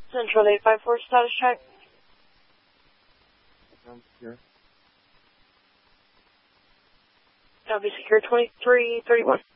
Central 854 status check. Sounds secure. That'll be secure 2331.